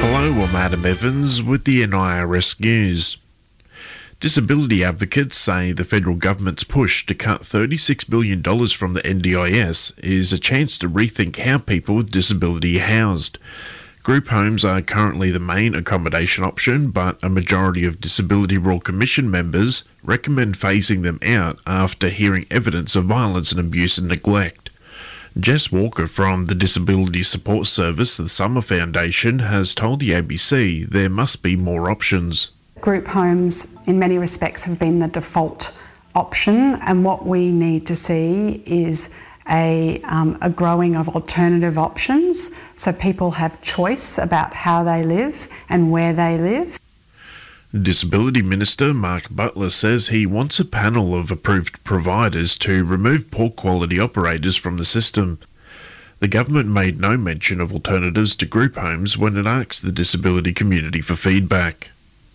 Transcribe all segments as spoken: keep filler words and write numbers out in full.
Hello, I'm Adam Evans with the N I R S News. Disability advocates say the federal government's push to cut thirty-six billion dollars from the N D I S is a chance to rethink how people with disability are housed. Group homes are currently the main accommodation option, but a majority of Disability Royal Commission members recommend phasing them out after hearing evidence of violence and abuse and neglect. Jess Walker from the Disability Support Service, the Summer Foundation, has told the A B C there must be more options. Group homes, in many respects, have been the default option, and what we need to see is a, um, a growing of alternative options so people have choice about how they live and where they live. Disability Minister Mark Butler says he wants a panel of approved providers to remove poor quality operators from the system. The government made no mention of alternatives to group homes when it asked the disability community for feedback.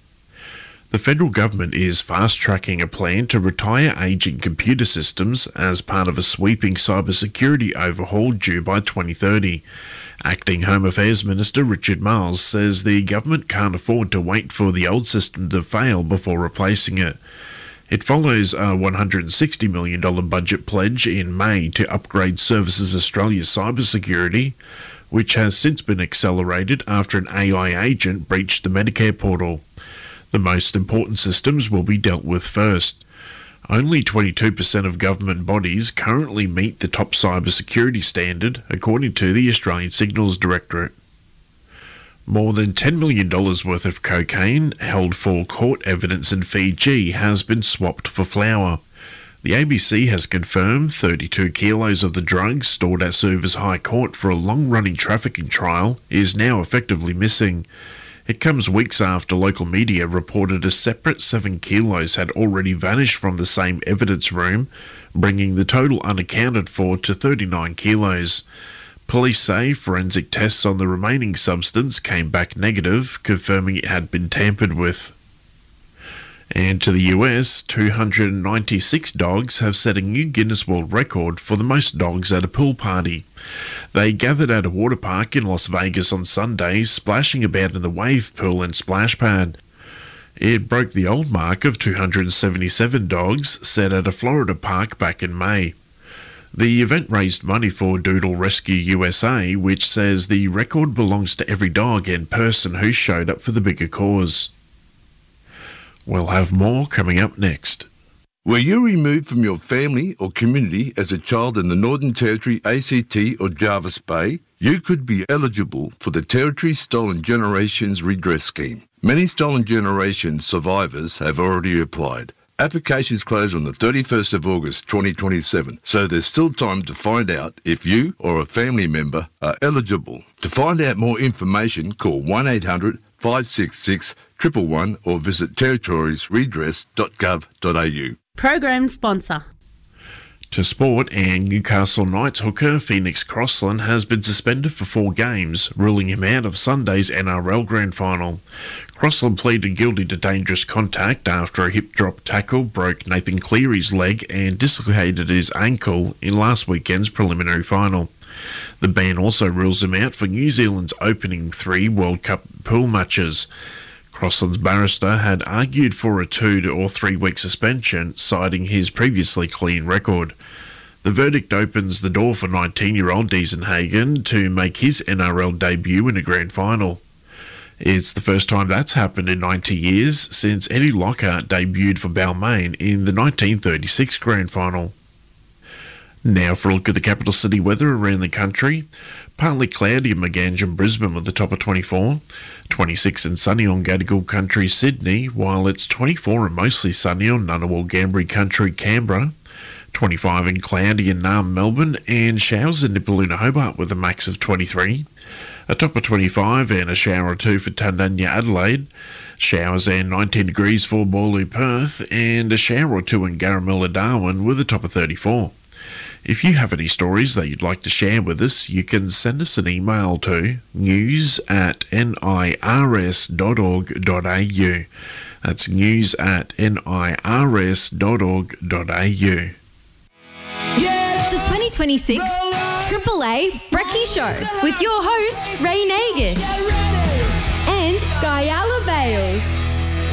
The federal government is fast-tracking a plan to retire ageing computer systems as part of a sweeping cybersecurity overhaul due by twenty thirty. Acting Home Affairs Minister Richard Marles says the government can't afford to wait for the old system to fail before replacing it. It follows a one hundred sixty million dollars budget pledge in May to upgrade Services Australia's cybersecurity, which has since been accelerated after an A I agent breached the Medicare portal. The most important systems will be dealt with first. Only twenty-two percent of government bodies currently meet the top cybersecurity standard, according to the Australian Signals Directorate. More than ten million dollars worth of cocaine held for court evidence in Fiji has been swapped for flour. The A B C has confirmed thirty-two kilos of the drugs stored at Suva's High Court for a long-running trafficking trial is now effectively missing. It comes weeks after local media reported a separate seven kilos had already vanished from the same evidence room, bringing the total unaccounted for to thirty-nine kilos. Police say forensic tests on the remaining substance came back negative, confirming it had been tampered with. And to the U S, two hundred ninety-six dogs have set a new Guinness World Record for the most dogs at a pool party. They gathered at a water park in Las Vegas on Sunday, splashing about in the wave pool and splash pad. It broke the old mark of two hundred seventy-seven dogs set at a Florida park back in May. The event raised money for Doodle Rescue U S A, which says the record belongs to every dog and person who showed up for the bigger cause. We'll have more coming up next. Were you removed from your family or community as a child in the Northern Territory, A C T or Jervis Bay? You could be eligible for the Territory Stolen Generations Redress Scheme. Many Stolen Generations survivors have already applied. Applications close on the thirty-first of August twenty twenty-seven, so there's still time to find out if you or a family member are eligible. To find out more information, call one eight hundred five six six one one one or visit territories redress dot gov dot a u. Program sponsor. To sport, and Newcastle Knights hooker Phoenix Crossland has been suspended for four games, ruling him out of Sunday's N R L Grand Final. Crossland pleaded guilty to dangerous contact after a hip drop tackle broke Nathan Cleary's leg and dislocated his ankle in last weekend's preliminary final. The ban also rules him out for New Zealand's opening three World Cup pool matches. Crossland's barrister had argued for a two or three week suspension, citing his previously clean record. The verdict opens the door for nineteen-year-old Deason to make his N R L debut in a grand final. It's the first time that's happened in ninety years since Eddie Lockhart debuted for Balmain in the nineteen thirty-six grand final. Now for a look at the capital city weather around the country. Partly cloudy in Maganja and Brisbane with the top of twenty-four. twenty-six and sunny on Gadigal Country, Sydney, while it's twenty-four and mostly sunny on Ngunnawal Gambri Country, Canberra. twenty-five and cloudy in Naarm, Melbourne, and showers in Nipaluna, Hobart with a max of twenty-three. A top of twenty-five and a shower or two for Tandanya, Adelaide. Showers and nineteen degrees for Boorloo, Perth, and a shower or two in Garamilla, Darwin with a top of thirty-four. If you have any stories that you'd like to share with us, you can send us an email to news at nirs dot org dot a u. That's news at nirs dot org dot a u. The twenty twenty-six Triple A Brekkie Show with your host, Ray Nagus.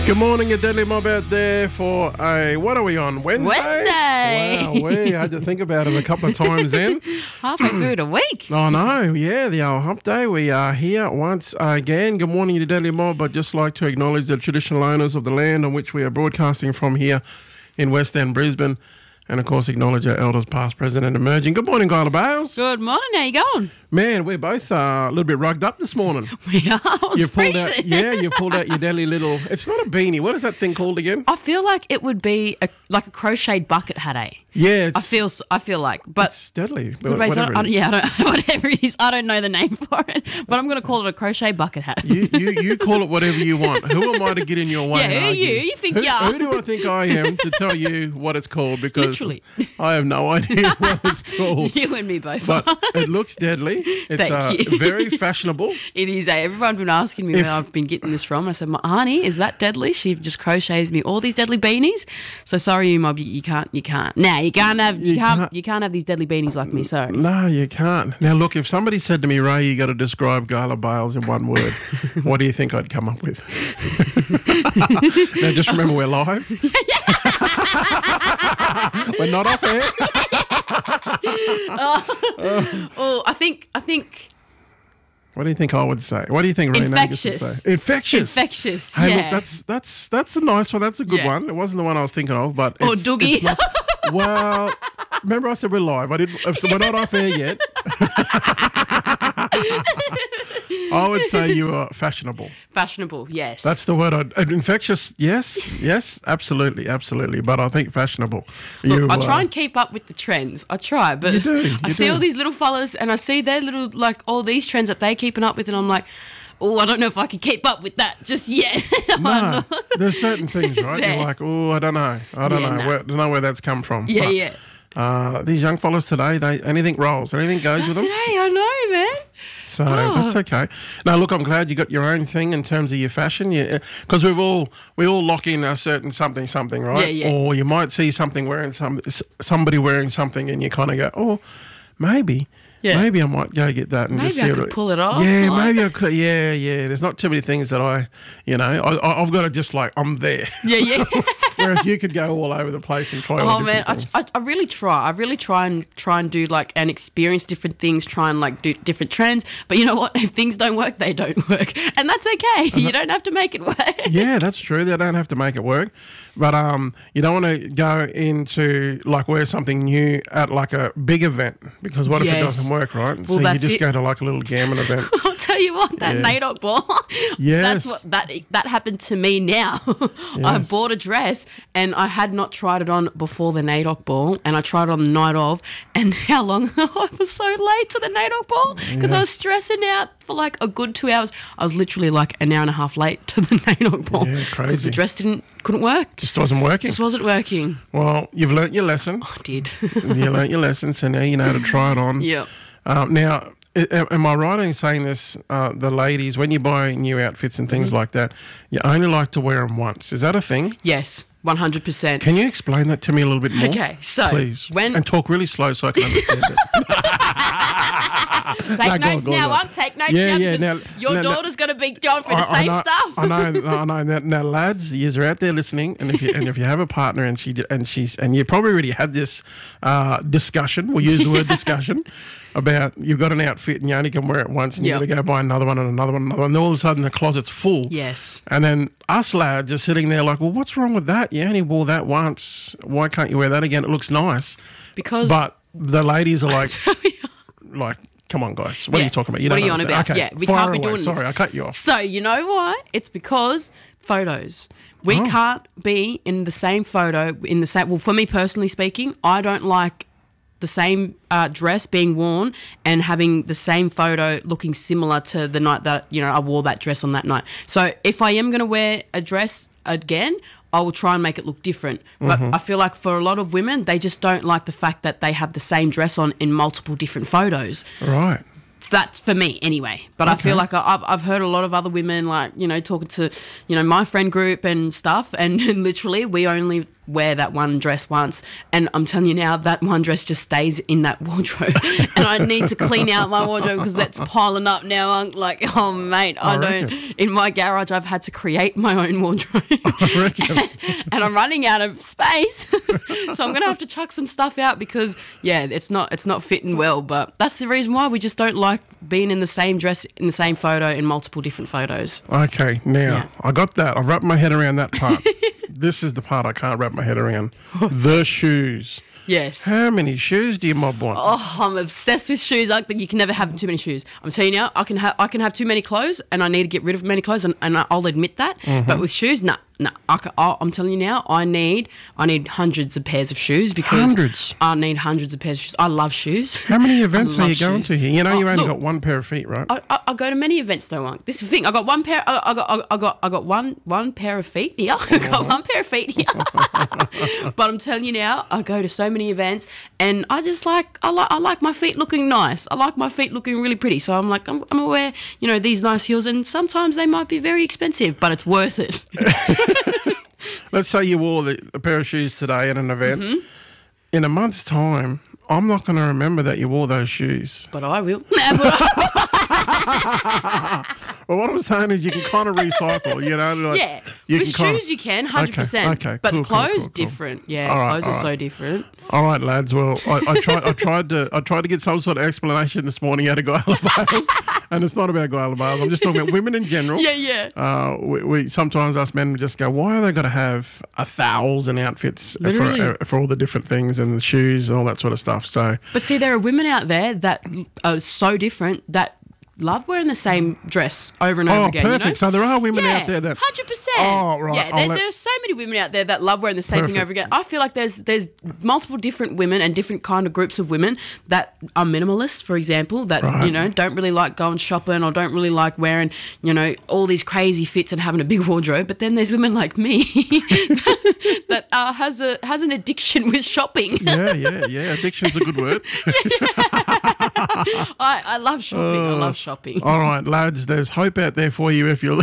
Good morning, a deadly mob out there for a, what are we on, Wednesday? Wednesday. Wow, we had to think about it a couple of times then. Halfway through the week. I know, yeah, the old hump day. We are here once again. Good morning, the deadly mob. I'd just like to acknowledge the traditional owners of the land on which we are broadcasting from here in West End, Brisbane. And, of course, acknowledge our elders past, present and emerging. Good morning, Guyla Bales. Good morning. How you going? Man, we're both uh, a little bit rugged up this morning. We are. I was You pulled freezing. out, yeah, you pulled out your deadly little. It's not a beanie. What is that thing called again? I feel like it would be a, like a crocheted bucket hat, eh? Yeah, it's, I feel s- I feel like, but it's deadly. good ways, I whatever don't, I, it is. yeah, I don't, whatever it is, I don't know the name for it, but I'm going to call it a crochet bucket hat. You, you you call it whatever you want. Who am I to get in your way? Yeah, and who are argue? you? You think who, you are? Who do I think I am to tell you what it's called? Because Literally. I have no idea what it's called. You and me both. But it looks deadly. It's Thank uh, you. very fashionable. It is, eh? Everyone's been asking me If- where I've been getting this from. I said, my auntie, is that deadly? She just crochets me all these deadly beanies. So sorry, you mob, you, you can't, you can't. Now you can't have, you, You can't, can't- you can't have these deadly beanies like me. Sorry. No, you can't. Now, look, if somebody said to me, Ray, you got to describe Guyla Bales in one word, what do you think I'd come up with? Now, just remember, we're live. We're not off air. Oh, I think, I think What do you think I would say? What do you think Ray Nagus would Infectious. say? Infectious. infectious. Hey, yeah. look, that's that's that's a nice one. That's a good Yeah. one. It wasn't the one I was thinking of, but Or it's, Doogie. it's not- well, remember I said we're live. I didn't. So we're not off air yet. I would say you are fashionable. Fashionable, yes. That's the word. I'd, uh, infectious. Yes, yes, absolutely, absolutely. But I think fashionable. Look, You, I try uh, and keep up with the trends. I try, but You do, I you see do. all these little fellas and I see their little, like, all these trends that they're keeping up with, and I'm like, oh, I don't know if I can keep up with that just yet. No, there's certain things, right? There. You're like, oh, I don't know. I don't Yeah, know. nah. Where, don't know where that's come from. yeah, But, yeah. Uh, these young fellas today, they anything rolls, anything goes That's with it, them. hey, I know, man. So Oh. that's okay. Now, look, I'm glad you got your own thing in terms of your fashion. Yeah, because we've all we all lock in a certain something something, right? Yeah, yeah. Or you might see something wearing some somebody wearing something, and you kind of go, oh, maybe. Yeah. Maybe I might go get that and Maybe just see I what could it- pull it off, Yeah, like- maybe I could. Yeah, yeah. There's not too many things that I, you know, I, I, I've got to just like I'm there. Yeah, yeah. Whereas you could go all over the place and try all Oh man, different I, things. I, I really try. I really try and try and do like and experience different things. Try and like do different trends. But you know what? If things don't work, they don't work, and that's okay. You don't have to make it work. Yeah, that's true. They don't have to make it work, but um, you don't want to go into like wear something new at like a big event because what if it Yes. doesn't work, right? so Well, you that's just it. go to like a little gammon event. I'll tell you what, that Yeah. NAIDOC ball. Yes. That's what that that happened to me now. I Yes. bought a dress and I had not tried it on before the NAIDOC ball, and I tried it on the night of. And how long? I was so late to the NAIDOC ball because I was stressing out for like a good two hours. I was literally like an hour and a half late to the NAIDOC ball Yeah, because crazy. the dress didn't couldn't work. Just wasn't working. Just wasn't working. Well, you've learnt your lesson. I did. you learnt your lesson, so now you know how to try it on. Yeah. Um, now, i- a- am I right in saying this? Uh, the ladies, when you buy new outfits and Mm-hmm. things like that, you only like to wear them once. Is that a thing? Yes, one hundred percent. Can you explain that to me a little bit more? Okay, so please, when- and talk really slow so I can understand it. Take No, go on, notes go on, now, go on. on. Take notes Yeah, now. yeah, because now- your now- now- daughter's going to be going for the I- I same know, stuff. I know, I know. Now, now, lads, you are out there listening, and if you and if you have a partner and she and she's and you probably already had this uh, discussion. We'll use the word discussion about you've got an outfit and you only can wear it once, and Yep. you've got to go buy another one and another one, and another one. And all of a sudden, the closet's full. Yes. And then us lads are sitting there like, well, what's wrong with that? You only wore that once. Why can't you wear that again? It looks nice. Because But the ladies are like, like, come on, guys. What are Yeah. you talking about? You What don't are you on understand. about? Okay, Yeah, we fire can't be away. doing Sorry, this. I cut you off. So you know why? It's because photos. We Oh. can't be in the same photo in the same. Well, for me personally speaking, I don't like the same uh, dress being worn and having the same photo looking similar to the night that you know I wore that dress on that night. So if I am going to wear a dress again, I will try and make it look different. But Mm-hmm. I feel like for a lot of women, they just don't like the fact that they have the same dress on in multiple different photos. Right. That's for me anyway. But I feel like I- I've, I've heard a lot of other women, like, you know, talking to, you know, my friend group and stuff. And literally we only wear that one dress once, and I'm telling you now, that one dress just stays in that wardrobe, and I need to clean out my wardrobe because that's piling up now. I'm like, oh mate, I, I don't. In my garage, I've had to create my own wardrobe, and I'm running out of space, so I'm gonna have to chuck some stuff out because yeah, it's not it's not fitting well. But that's the reason why we just don't like being in the same dress in the same photo in multiple different photos. Okay, now Yeah. I got that. I've wrapped my head around that part. This is the part I can't wrap my head around. The shoes. Yes. How many shoes do you mob want? Oh, I'm obsessed with shoes. I think you can never have too many shoes. I'm telling you now, I can have I can have too many clothes, and I need to get rid of many clothes, and, and I'll admit that. Mm-hmm. But with shoes, nah, nah. I can, I, I'm telling you now, I need I need hundreds of pairs of shoes because Hundreds? I need hundreds of pairs of shoes. I love shoes. How many events I are you love going shoes. to here? You know, Oh, you only look, got one pair of feet, right? I, I, I go to many events though. Mark. This is the thing. I got one pair. I, I got. I got. I got one. One pair of feet here. I got one pair of feet here. But I'm telling you now, I go to so many events, and I just like. I like. I like my feet looking nice. I like my feet looking really pretty. So I'm like, I'm, I'm gonna wear, you know, these nice heels, and sometimes they might be very expensive, but it's worth it. Let's say you wore the, a pair of shoes today at an event. Mm-hmm. In a month's time, I'm not going to remember that you wore those shoes. But I will. Well, what I'm saying is you can kind of recycle, you know? Like Yeah, you with can kinda- shoes you can, hundred percent. Okay, okay, But cool, cool, clothes cool, cool. different. Yeah, All right, clothes are all so right. different. All right, lads. Well, I, I tried. I tried to. I tried to get some sort of explanation this morning out of Guyla Bales, and it's not about Guyla Bales. I'm just talking about women in general. Yeah, yeah. Uh, we, we sometimes us men just go, why are they got to have a thousand outfits Literally. for, uh, for all the different things and the shoes and all that sort of stuff? So But see, there are women out there that are so different that love wearing the same dress over and over oh, again. perfect. You know? So there are women yeah, out there that. hundred percent. Oh, right. Yeah, I'll there, let- there's so many women out there that love wearing the same thing Perfect. over again. I feel like there's there's multiple different women and different kind of groups of women that are minimalists, for example, that Right. you know don't really like going shopping or don't really like wearing you know all these crazy fits and having a big wardrobe. But then there's women like me that uh, has a has an addiction with shopping. Yeah, yeah, yeah. Addiction's a good word. I, I love shopping. I love shopping. All right, lads. There's hope out there for you if you're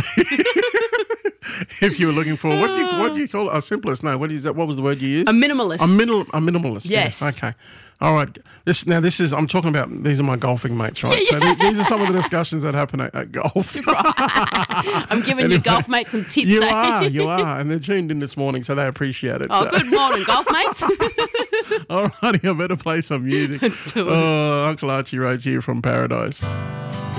if you were looking for what do you what do you call it? A simplest? No. What is that? What was the word you used? A minimalist. A minimal, a minimalist. Yes. Yeah. Okay. All right. This now. This is. I'm talking about. These are my golfing mates, right? So th- these are some of the discussions that happen at, at golf. I'm giving Anyway, you golf mates some tips. You eh? are. You are, and they're tuned in this morning, so they appreciate it. Oh, so. good morning, golf mates. All righty. I better play some music. Let's do it. Oh, Uncle Archie Roach here from Paradise.